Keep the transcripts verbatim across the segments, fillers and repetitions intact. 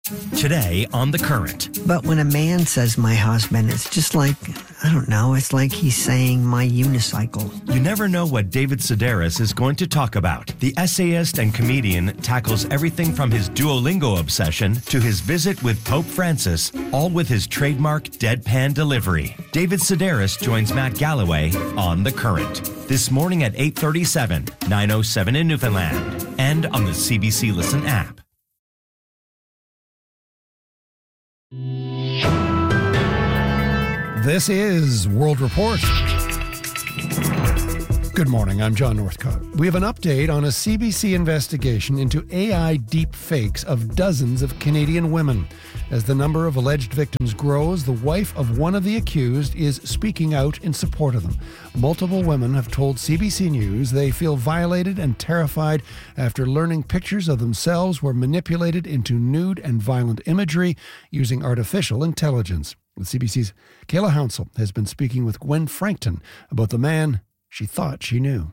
Today on The Current. But when a man says my husband, it's just like, I don't know, it's like he's saying my unicycle. You never know what David Sedaris is going to talk about. The essayist and comedian tackles everything from his Duolingo obsession to his visit with Pope Francis, all with his trademark deadpan delivery. David Sedaris joins Matt Galloway on The Current. This morning at eight thirty-seven, nine oh seven in Newfoundland, and on the C B C Listen app. This is World Report. Good morning, I'm John Northcott. We have an update on a C B C investigation into A I deep fakes of dozens of Canadian women. As the number of alleged victims grows, the wife of one of the accused is speaking out in support of them. Multiple women have told C B C News they feel violated and terrified after learning pictures of themselves were manipulated into nude and violent imagery using artificial intelligence. The C B C's Kayla Hounsell has been speaking with Gwen Frankton about the man she thought she knew.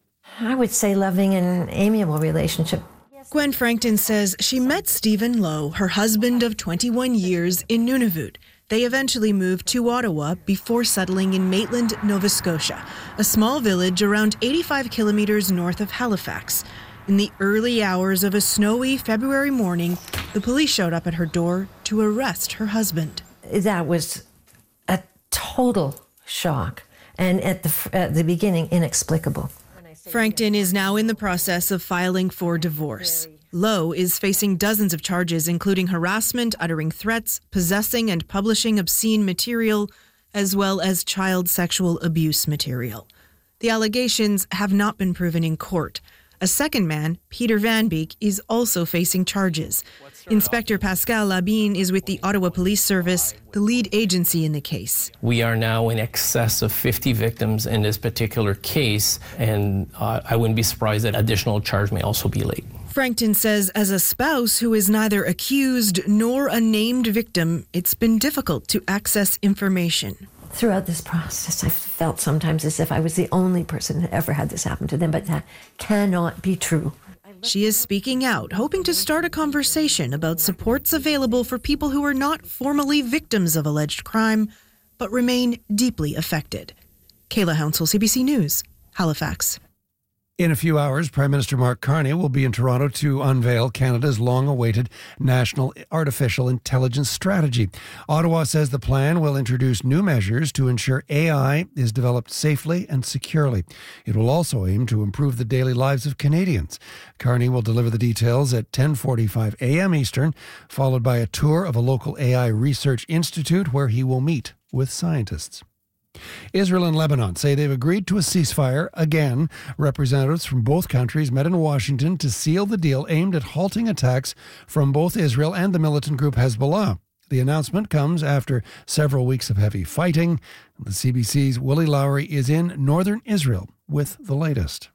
I would say loving and amiable relationship. Gwen Frankton says she met Stephen Lowe, her husband of twenty-one years, in Nunavut. They eventually moved to Ottawa before settling in Maitland, Nova Scotia, a small village around eighty-five kilometers north of Halifax. In the early hours of a snowy February morning, the police showed up at her door to arrest her husband. That was a total shock, and at the at the beginning, inexplicable. Frankton is now in the process of filing for divorce. Lowe is facing dozens of charges, including harassment, uttering threats, possessing and publishing obscene material, as well as child sexual abuse material. The allegations have not been proven in court. A second man, Peter Van Beek, is also facing charges. Inspector Pascal Labine is with the Ottawa Police Service, the lead agency in the case. We are now in excess of fifty victims in this particular case, and uh, I wouldn't be surprised that additional charge may also be laid. Frankton says as a spouse who is neither accused nor a named victim, it's been difficult to access information. Throughout this process, I felt sometimes as if I was the only person that ever had this happen to them, but that cannot be true. She is speaking out, hoping to start a conversation about supports available for people who are not formally victims of alleged crime, but remain deeply affected. Kayla Hounsell, C B C News, Halifax. In a few hours, Prime Minister Mark Carney will be in Toronto to unveil Canada's long-awaited National Artificial Intelligence Strategy. Ottawa says the plan will introduce new measures to ensure A I is developed safely and securely. It will also aim to improve the daily lives of Canadians. Carney will deliver the details at ten forty-five a.m. Eastern, followed by a tour of a local A I research institute where he will meet with scientists. Israel and Lebanon say they've agreed to a ceasefire again. Representatives from both countries met in Washington to seal the deal aimed at halting attacks from both Israel and the militant group Hezbollah. The announcement comes after several weeks of heavy fighting. The C B C's Willie Lowry is in northern Israel with the latest.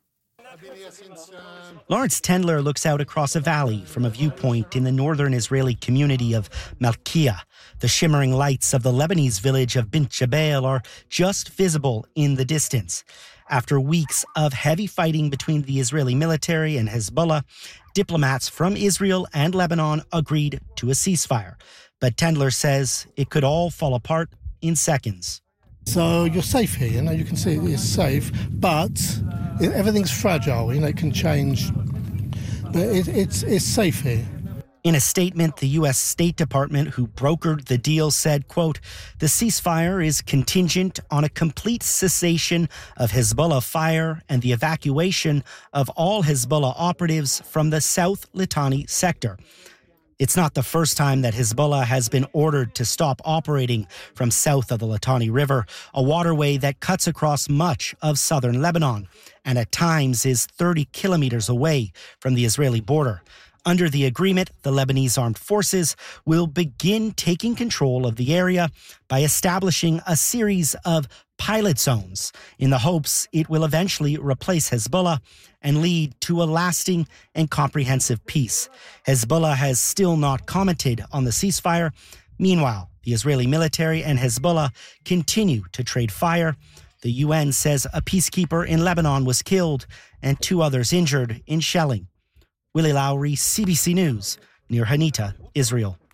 Lawrence Tendler looks out across a valley from a viewpoint in the northern Israeli community of Malkiah. The shimmering lights of the Lebanese village of Bint Jbeil are just visible in the distance. After weeks of heavy fighting between the Israeli military and Hezbollah, diplomats from Israel and Lebanon agreed to a ceasefire. But Tendler says it could all fall apart in seconds. So you're safe here, you know, you can see it's safe, but everything's fragile, you know, it can change, but it, it's it's safe here. In a statement, the U S State Department, who brokered the deal, said, quote, the ceasefire is contingent on a complete cessation of Hezbollah fire and the evacuation of all Hezbollah operatives from the South Litani sector. It's not the first time that Hezbollah has been ordered to stop operating from south of the Litani River, a waterway that cuts across much of southern Lebanon and at times is thirty kilometers away from the Israeli border. Under the agreement, the Lebanese armed forces will begin taking control of the area by establishing a series of pilot zones in the hopes it will eventually replace Hezbollah and lead to a lasting and comprehensive peace. Hezbollah has still not commented on the ceasefire. Meanwhile, the Israeli military and Hezbollah continue to trade fire. The U N says a peacekeeper in Lebanon was killed and two others injured in shelling. Willie Lowry, C B C News, near Hanita, Israel.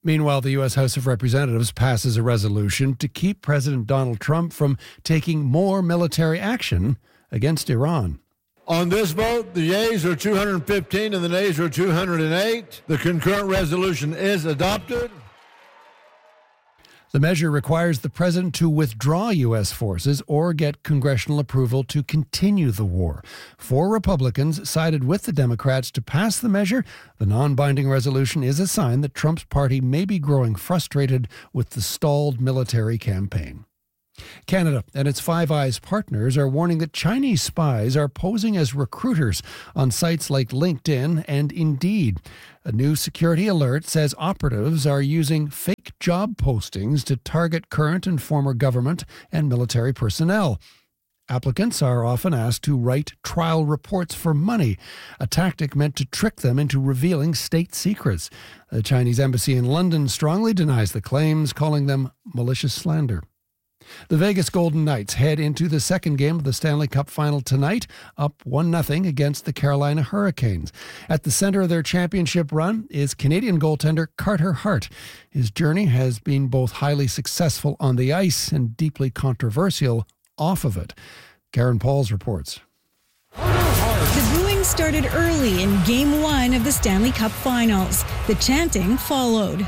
Meanwhile, the U S House of Representatives passes a resolution to keep President Donald Trump from taking more military action against Iran. On this vote, the yeas are two hundred fifteen and the nays are two hundred eight. The concurrent resolution is adopted. The measure requires the president to withdraw U S forces or get congressional approval to continue the war. Four Republicans sided with the Democrats to pass the measure. The non-binding resolution is a sign that Trump's party may be growing frustrated with the stalled military campaign. Canada and its Five Eyes partners are warning that Chinese spies are posing as recruiters on sites like LinkedIn and Indeed. A new security alert says operatives are using fake job postings to target current and former government and military personnel. Applicants are often asked to write trial reports for money, a tactic meant to trick them into revealing state secrets. The Chinese embassy in London strongly denies the claims, calling them malicious slander. The Vegas Golden Knights head into the second game of the Stanley Cup Final tonight, up one nothing against the Carolina Hurricanes. At the center of their championship run is Canadian goaltender Carter Hart. His journey has been both highly successful on the ice and deeply controversial off of it. Karen Pauls reports. The booing started early in Game one of the Stanley Cup Finals. The chanting followed.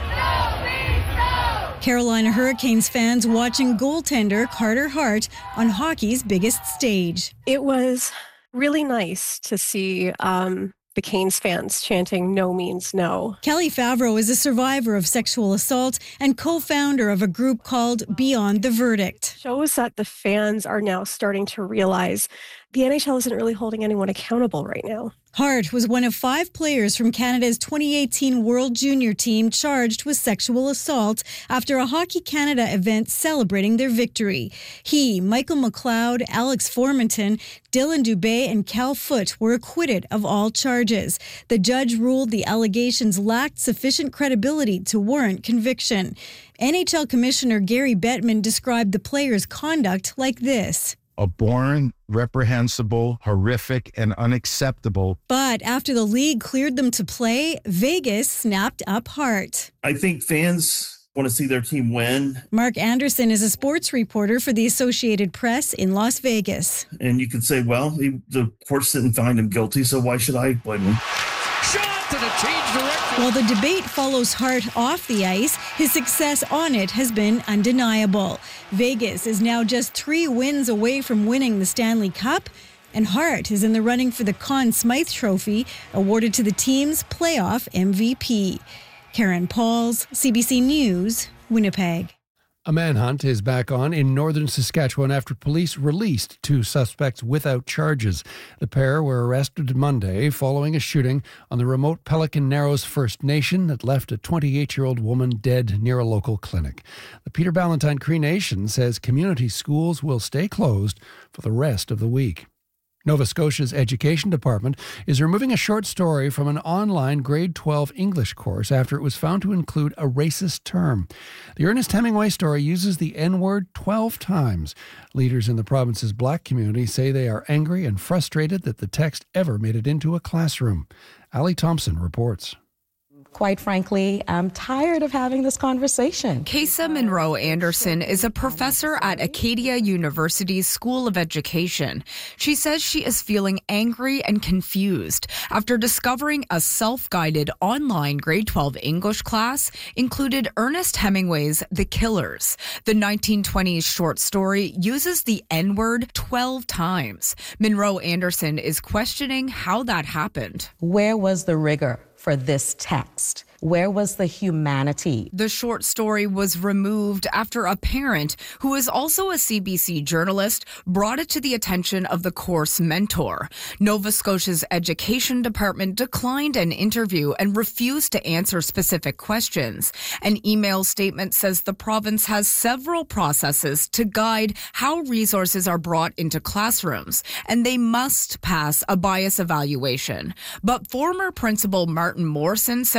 Carolina Hurricanes fans watching goaltender Carter Hart on hockey's biggest stage. It was really nice to see um, the Canes fans chanting "No means no." Kelly Favreau is a survivor of sexual assault and co-founder of a group called Beyond the Verdict. Shows that the fans are now starting to realize the N H L isn't really holding anyone accountable right now. Hart was one of five players from Canada's twenty eighteen World Junior team charged with sexual assault after a Hockey Canada event celebrating their victory. He, Michael McLeod, Alex Formanton, Dylan Dubé, and Cal Foote were acquitted of all charges. The judge ruled the allegations lacked sufficient credibility to warrant conviction. N H L Commissioner Gary Bettman described the players' conduct like this. Abhorrent, reprehensible, horrific, and unacceptable. But after the league cleared them to play, Vegas snapped up Hart. I think fans want to see their team win. Mark Anderson is a sports reporter for the Associated Press in Las Vegas. And you could say, well, he, the courts didn't find him guilty, so why should I blame him? Shot to the change direction. While the debate follows Hart off the ice, his success on it has been undeniable. Vegas is now just three wins away from winning the Stanley Cup, and Hart is in the running for the Conn Smythe Trophy, awarded to the team's playoff M V P. Karen Pauls, C B C News, Winnipeg. A manhunt is back on in northern Saskatchewan after police released two suspects without charges. The pair were arrested Monday following a shooting on the remote Pelican Narrows First Nation that left a twenty-eight-year-old woman dead near a local clinic. The Peter Ballantyne Cree Nation says community schools will stay closed for the rest of the week. Nova Scotia's Education Department is removing a short story from an online grade twelve English course after it was found to include a racist term. The Ernest Hemingway story uses the N-word twelve times. Leaders in the province's black community say they are angry and frustrated that the text ever made it into a classroom. Ali Thompson reports. Quite frankly, I'm tired of having this conversation. Kesa Monroe Anderson is a professor at Acadia University's School of Education. She says she is feeling angry and confused after discovering a self-guided online grade twelve English class included Ernest Hemingway's The Killers. The nineteen twenties short story uses the N-word twelve times. Monroe Anderson is questioning how that happened. Where was the rigor for this text? Where was the humanity? The short story was removed after a parent, who is also a C B C journalist, brought it to the attention of the course mentor. Nova Scotia's Education Department declined an interview and refused to answer specific questions. An email statement says the province has several processes to guide how resources are brought into classrooms, and they must pass a bias evaluation. But former Principal Martin Morrison says it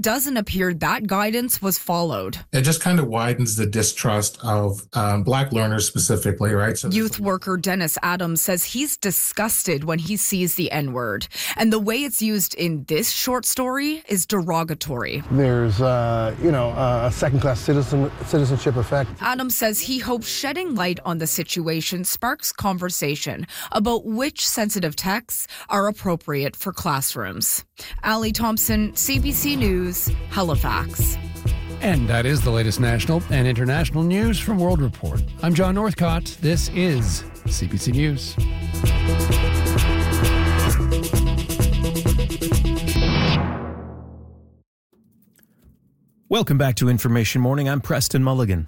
it doesn't appear that guidance was followed. It just kind of widens the distrust of um, Black learners specifically, right? So Youth worker Dennis Adams says he's disgusted when he sees the N-word. And the way it's used in this short story is derogatory. There's, uh, you know, a second-class citizen citizenship effect. Adams says he hopes shedding light on the situation sparks conversation about which sensitive texts are appropriate for classrooms. Allie Thompson, C B C News, Halifax. And that is the latest national and international news from World Report. I'm John Northcott. This is C B C News. Welcome back to Information Morning. I'm Preston Mulligan.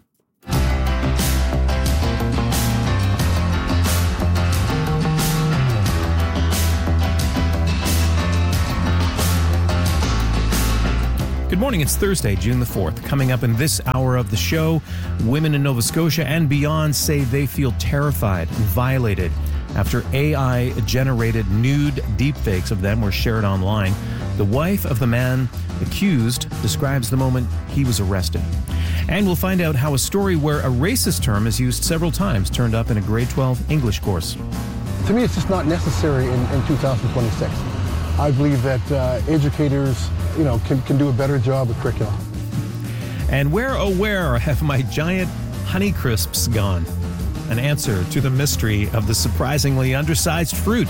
Good morning. It's Thursday, June the fourth. Coming up in this hour of the show, women in Nova Scotia and beyond say they feel terrified and violated after A I-generated nude deepfakes of them were shared online. The wife of the man accused describes the moment he was arrested. And we'll find out how a story where a racist term is used several times turned up in a grade twelve English course. To me, it's just not necessary in, in two thousand twenty-six. I believe that uh, educators, you know, can, can do a better job with curriculum. And where, oh where, have my giant Honeycrisps gone? An answer to the mystery of the surprisingly undersized fruit.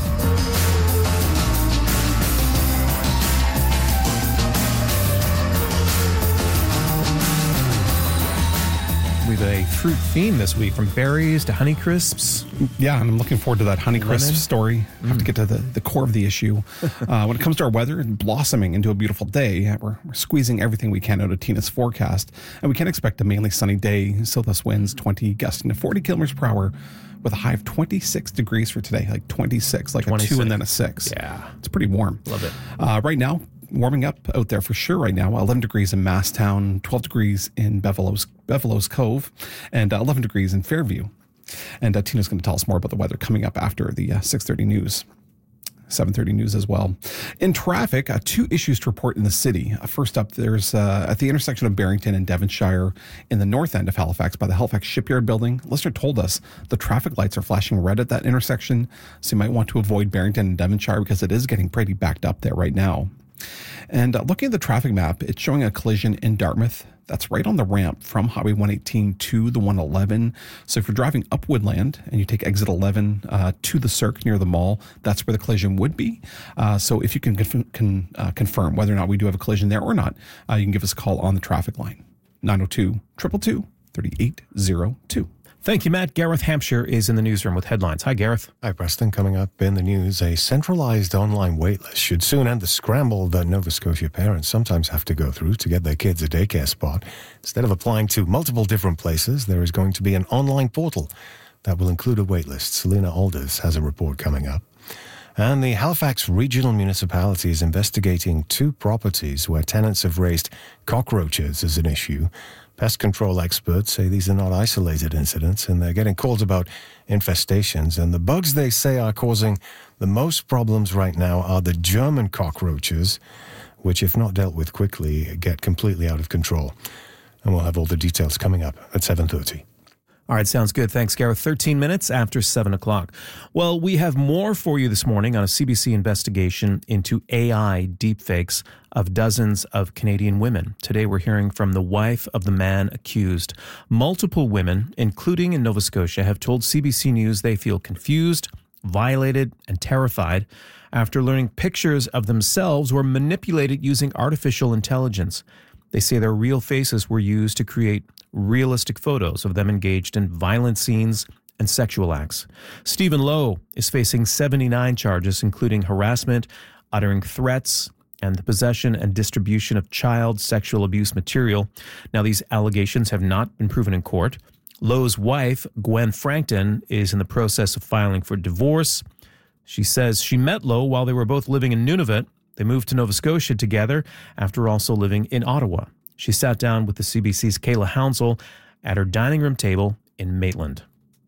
With a fruit theme this week, from berries to Honeycrisps. Yeah, and I'm looking forward to that Honeycrisp Lemon. story. I have Mm. to get to the, the core of the issue. Uh, when it comes to our weather and blossoming into a beautiful day, we're, we're squeezing everything we can out of Tina's forecast, and we can expect a mainly sunny day, southwest winds twenty, gusting to forty kilometers per hour, with a high of twenty-six degrees for today, like twenty-six, like twenty-six. a two and then a six. Yeah. It's pretty warm. Love it. Uh, right now, warming up out there for sure right now. eleven degrees in Masstown, twelve degrees in Bevelos, Bevelos Cove, and uh, eleven degrees in Fairview. And uh, Tina's going to tell us more about the weather coming up after the uh, six thirty news. seven thirty news as well. In traffic, uh, two issues to report in the city. Uh, first up, there's uh, at the intersection of Barrington and Devonshire in the north end of Halifax by the Halifax Shipyard building. Listener told us the traffic lights are flashing red at that intersection, so you might want to avoid Barrington and Devonshire because it is getting pretty backed up there right now. And uh, looking at the traffic map, it's showing a collision in Dartmouth. That's right on the ramp from Highway one eighteen to the one eleven. So if you're driving up Woodland and you take exit eleven uh, to the Cirque near the mall, that's where the collision would be. Uh, so if you can, conf- can uh, confirm whether or not we do have a collision there or not, uh, you can give us a call on the traffic line, nine oh two, two two two, three eight oh two. Thank you, Matt. Gareth Hampshire is in the newsroom with headlines. Hi, Gareth. Hi, Preston. Coming up in the news, a centralized online waitlist should soon end the scramble that Nova Scotia parents sometimes have to go through to get their kids a daycare spot. Instead of applying to multiple different places, there is going to be an online portal that will include a waitlist. Selena Alders has a report coming up. And the Halifax Regional Municipality is investigating two properties where tenants have raised cockroaches as an issue. Pest control experts say these are not isolated incidents, and they're getting calls about infestations. And the bugs they say are causing the most problems right now are the German cockroaches, which, if not dealt with quickly, get completely out of control. And we'll have all the details coming up at seven thirty. All right, sounds good. Thanks, Gareth. thirteen minutes after seven o'clock. Well, we have more for you this morning on a C B C investigation into A I deepfakes of dozens of Canadian women. Today, we're hearing from the wife of the man accused. Multiple women, including in Nova Scotia, have told C B C News they feel confused, violated, and terrified after learning pictures of themselves were manipulated using artificial intelligence. They say their real faces were used to create realistic photos of them engaged in violent scenes and sexual acts. Stephen Lowe is facing seventy-nine charges, including harassment, uttering threats, and the possession and distribution of child sexual abuse material. Now, these allegations have not been proven in court. Lowe's wife, Gwen Frankton, is in the process of filing for divorce. She says she met Lowe while they were both living in Nunavut. They moved to Nova Scotia together after also living in Ottawa. She sat down with the C B C's Kayla Hounsell at her dining room table in Maitland.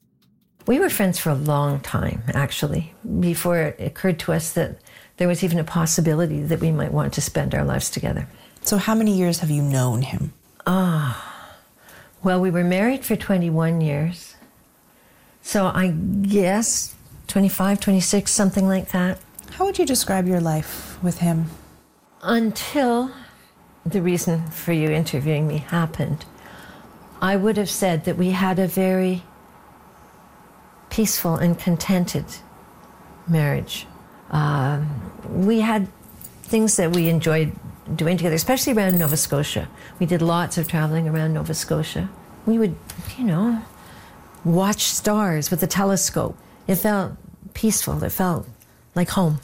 We were friends for a long time, actually, before it occurred to us that there was even a possibility that we might want to spend our lives together. So how many years have you known him? Ah, well, we were married for twenty-one years. So I guess twenty-five, twenty-six, something like that. How would you describe your life with him? Until the reason for you interviewing me happened, I would have said that we had a very peaceful and contented marriage. Um, we had things that we enjoyed doing together, especially around Nova Scotia. We did lots of traveling around Nova Scotia. We would, you know, watch stars with a telescope. It felt peaceful. It felt like home.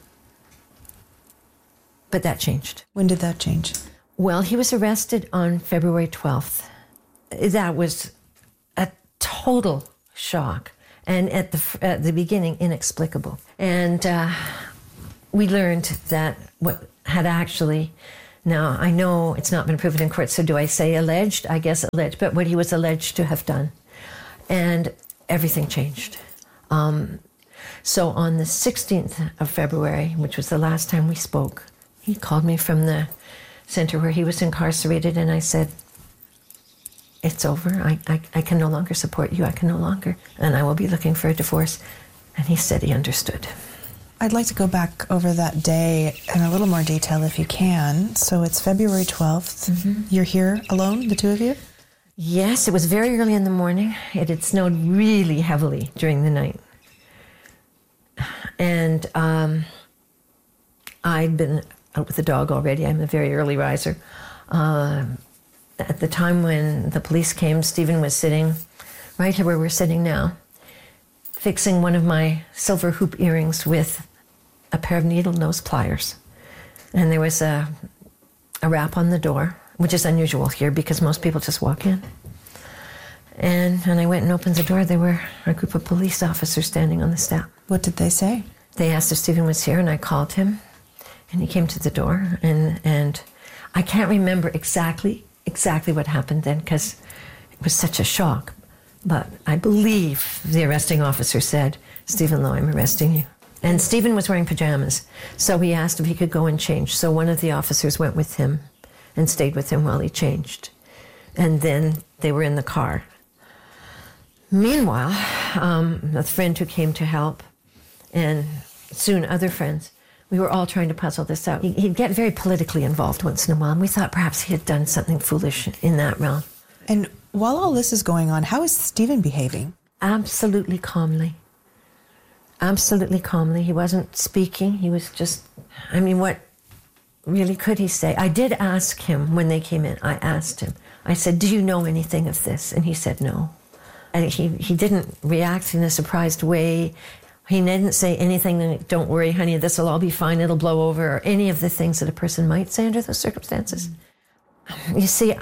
But that changed. When did that change? Well, he was arrested on February twelfth. That was a total shock. And at the at the beginning, inexplicable. And uh, we learned that what had actually, now I know it's not been proven in court, so do I say alleged? I guess alleged, but what he was alleged to have done. And everything changed. Um, so on the sixteenth of February, which was the last time we spoke, he called me from the center where he was incarcerated, and I said, it's over. I, I, I can no longer support you. I can no longer. And I will be looking for a divorce. And he said he understood. I'd like to go back over that day in a little more detail if you can. So it's February twelfth. Mm-hmm. You're here alone, the two of you? Yes, it was very early in the morning. It had snowed really heavily during the night. And um, I'd been out with the dog already. I'm a very early riser. Uh, At the time when the police came, Stephen was sitting right here where we're sitting now, fixing one of my silver hoop earrings with a pair of needle nose pliers. And there was a, a rap on the door, which is unusual here because most people just walk in. And when I went and opened the door, there were a group of police officers standing on the step. What did they say? They asked if Stephen was here, and I called him, and he came to the door. And, and I can't remember exactly exactly what happened then because it was such a shock. But I believe the arresting officer said, Stephen Lowe, I'm arresting you. And Stephen was wearing pajamas, so he asked if he could go and change. So one of the officers went with him and stayed with him while he changed. And then they were in the car. Meanwhile, um, a friend who came to help, and soon other friends, we were all trying to puzzle this out. He'd get very politically involved once in a while, and we thought perhaps he had done something foolish in that realm. And while all this is going on, how is Stephen behaving? Absolutely calmly. Absolutely calmly. He wasn't speaking. He was just, I mean, what really could he say? I did ask him when they came in. I asked him. I said, do you know anything of this? And he said no. And he, he didn't react in a surprised way. He didn't say anything like, don't worry, honey, this will all be fine, it'll blow over, or any of the things that a person might say under those circumstances. Mm-hmm. You see,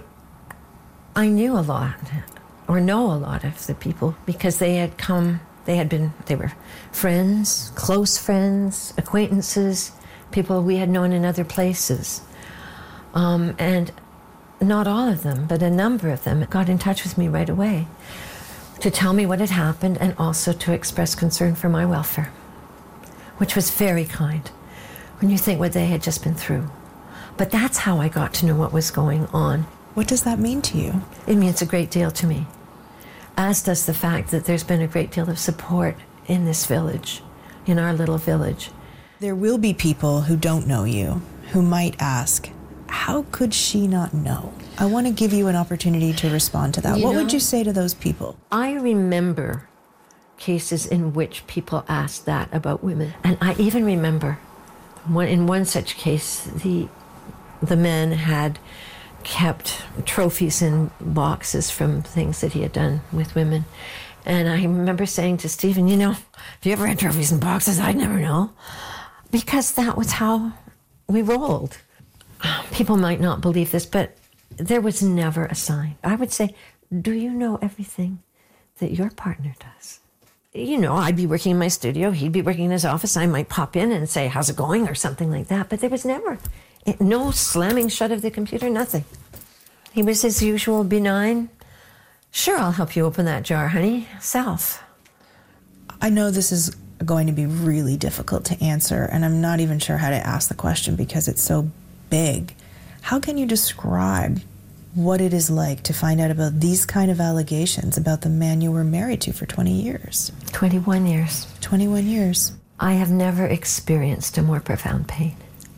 I knew a lot, or know a lot of the people, because they had come, they had been, they were friends, close friends, acquaintances, people we had known in other places. Um, and not all of them, but a number of them got in touch with me right away to tell me what had happened and also to express concern for my welfare, which was very kind when you think what they had just been through. But that's how I got to know what was going on. What does that mean to you? It means a great deal to me, as does the fact that there's been a great deal of support in this village, in our little village. There will be people who don't know you, who might ask, how could she not know? I want to give you an opportunity to respond to that. You what know, would you say to those people? I remember cases in which people asked that about women. And I even remember one, in one such case, the, the man had kept trophies in boxes from things that he had done with women. And I remember saying to Stephen, you know, if you ever had trophies in boxes, I'd never know. Because that was how we rolled. People might not believe this, but there was never a sign. I would say, do you know everything that your partner does? You know, I'd be working in my studio, he'd be working in his office, I might pop in and say, how's it going, or something like that, but there was never, no slamming shut of the computer, nothing. He was his usual benign, sure, I'll help you open that jar, honey, self. I know this is going to be really difficult to answer, and I'm not even sure how to ask the question because it's so big. How can you describe what it is like to find out about these kind of allegations about the man you were married to for twenty years? twenty-one years. twenty-one years. I have never experienced a more profound pain.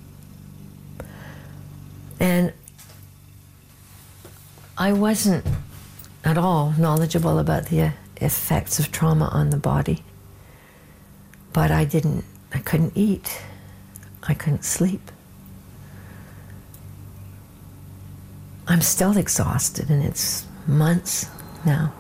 And I wasn't at all knowledgeable about the effects of trauma on the body. But I didn't, I couldn't eat. I couldn't sleep. I'm still exhausted, and it's months now.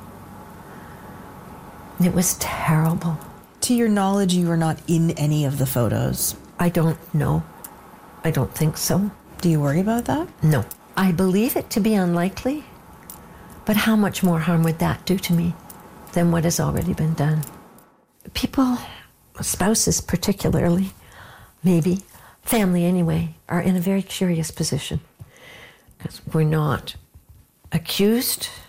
It was terrible. To your knowledge, you were not in any of the photos? I don't know. I don't think so. Do you worry about that? No. I believe it to be unlikely, but how much more harm would that do to me than what has already been done? People, spouses particularly, maybe, family anyway, are in a very curious position. Because we're not accused,